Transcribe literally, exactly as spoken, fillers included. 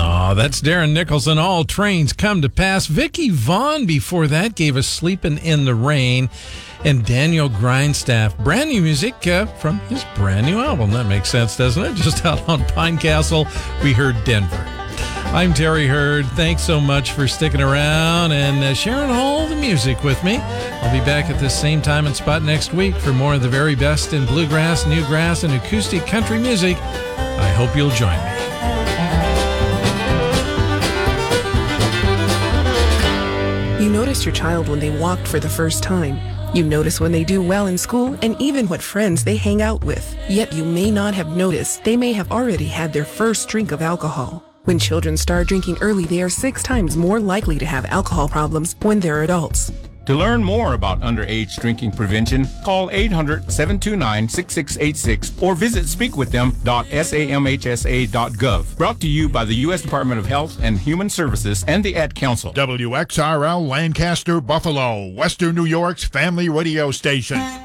Aw, that's Darren Nicholson. All trains come to pass. Vicky Vaughn before that gave us Sleepin' in the Rain. And Daniel Grindstaff, brand new music uh, from his brand new album. That makes sense, doesn't it? Just out on Pine Castle, we heard Denver. I'm Terry Hurd. Thanks so much for sticking around and uh, sharing all the music with me. I'll be back at this same time and spot next week for more of the very best in bluegrass, newgrass, and acoustic country music. I hope you'll join me. You notice your child when they walked for the first time. You notice when they do well in school and even what friends they hang out with. Yet you may not have noticed they may have already had their first drink of alcohol. When children start drinking early, they are six times more likely to have alcohol problems when they're adults. To learn more about underage drinking prevention, call eight hundred, seven two nine, six six eight six or visit speak with them dot samhsa dot gov. Brought to you by the U S Department of Health and Human Services and the Ad Council. W X R L Lancaster, Buffalo, Western New York's family radio station.